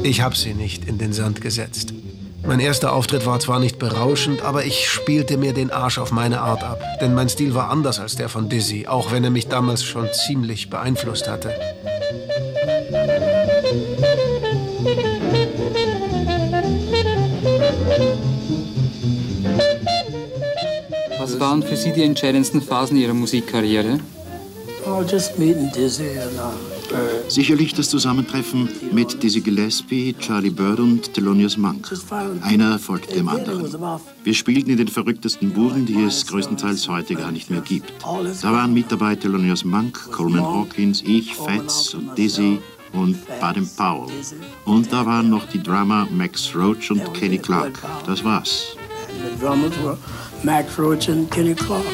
Ich habe sie nicht in den Sand gesetzt. Mein erster Auftritt war zwar nicht berauschend, aber ich spielte mir den Arsch auf meine Art ab. Denn mein Stil war anders als der von Dizzy, auch wenn er mich damals schon ziemlich beeinflusst hatte. Was waren für Sie die entscheidendsten Phasen Ihrer Musikkarriere? Sicherlich das Zusammentreffen mit Dizzy Gillespie, Charlie Bird und Thelonious Monk. Einer folgt dem anderen. Wir spielten in den verrücktesten Buden, die es größtenteils heute gar nicht mehr gibt. Da waren mit dabei Thelonious Monk, Coleman Hawkins, ich, Fats und Dizzy und Baden Powell. Und da waren noch die Drummer Max Roach und Kenny Clarke. Das war's. Max Roach und Kenny Clarke.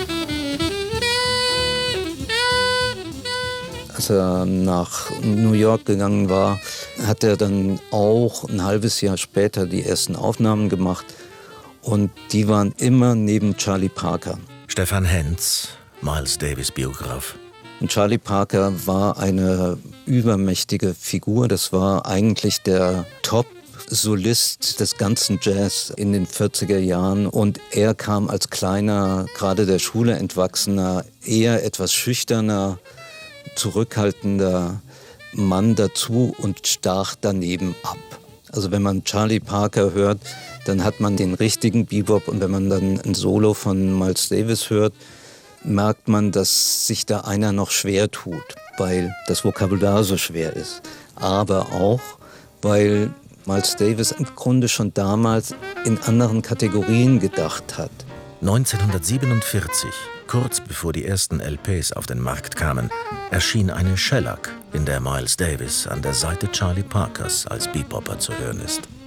Als er nach New York gegangen war, hat er dann auch ein halbes Jahr später die ersten Aufnahmen gemacht. Und die waren immer neben Charlie Parker. Stefan Hentz, Miles Davis Biograf. Und Charlie Parker war eine übermächtige Figur. Das war eigentlich der Top-Solist des ganzen Jazz in den 40er Jahren. Und er kam als kleiner, gerade der Schule entwachsener, eher etwas schüchterner, zurückhaltender Mann dazu und stach daneben ab. Also wenn man Charlie Parker hört, dann hat man den richtigen Bebop, und wenn man dann ein Solo von Miles Davis hört, merkt man, dass sich da einer noch schwer tut, weil das Vokabular so schwer ist. Aber auch, weil Miles Davis im Grunde schon damals in anderen Kategorien gedacht hat. 1947, kurz bevor die ersten LPs auf den Markt kamen, erschien eine Shellac, in der Miles Davis an der Seite Charlie Parkers als Bebopper zu hören ist.